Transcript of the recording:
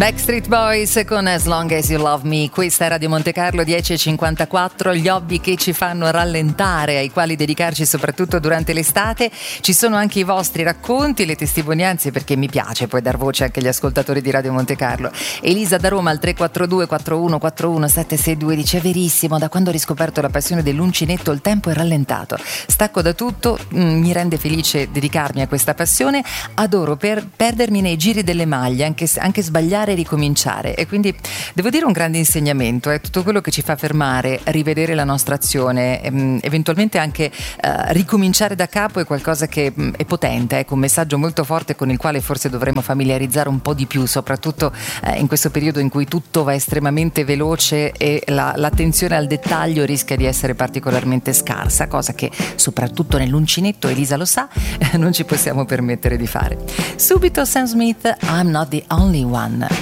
Backstreet Boys con As Long As You Love Me. Questa è Radio Monte Carlo 10:54. Gli hobby che ci fanno rallentare, ai quali dedicarci soprattutto durante l'estate. Ci sono anche i vostri racconti, le testimonianze, perché mi piace poi dar voce anche agli ascoltatori di Radio Monte Carlo. Elisa da Roma al 342 41 41 762 dice: è verissimo, da quando ho riscoperto la passione dell'uncinetto il tempo è rallentato, stacco da tutto, mi rende felice dedicarmi a questa passione, adoro perdermi nei giri delle maglie, anche sbagliare e ricominciare. E quindi devo dire un grande insegnamento è tutto quello che ci fa fermare, rivedere la nostra azione, eventualmente anche ricominciare da capo. È qualcosa che è potente, ecco, un messaggio molto forte con il quale forse dovremmo familiarizzare un po' di più, soprattutto in questo periodo in cui tutto va estremamente veloce e l'attenzione al dettaglio rischia di essere particolarmente scarsa, cosa che soprattutto nell'uncinetto, Elisa lo sa, non ci possiamo permettere di fare. Subito Sam Smith, I'm Not the Only One.